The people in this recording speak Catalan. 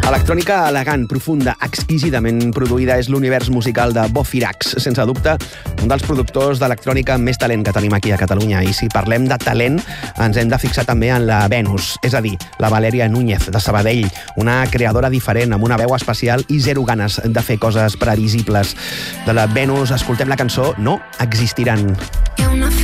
Electrònica elegant, profunda, exquisidament produïda és l'univers musical de Bofirax, sense dubte, un dels productors d'electrònica amb més talent que tenim aquí a Catalunya. I si parlem de talent, ens hem de fixar també en la Venus, és a dir, la Valèria Núñez, de Sabadell, una creadora diferent, amb una veu especial i zero ganes de fer coses previsibles. De la Venus escoltem la cançó No existiran.